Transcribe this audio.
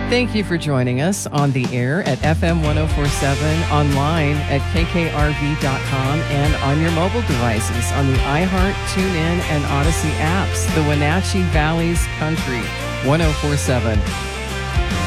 Thank you for joining us on the air at FM 1047, online at KKRV.com, and on your mobile devices on the iHeart, TuneIn, and Odyssey apps. The Wenatchee Valley's Country 1047.